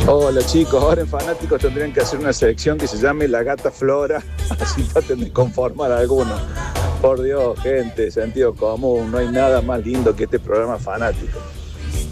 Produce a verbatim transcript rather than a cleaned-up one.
Hola chicos, ahora en Fanáticos tendrían que hacer una sección que se llame La Gata Flora, así traten de conformar a alguno. Por Dios, gente, sentido común, no hay nada más lindo que este programa Fanático.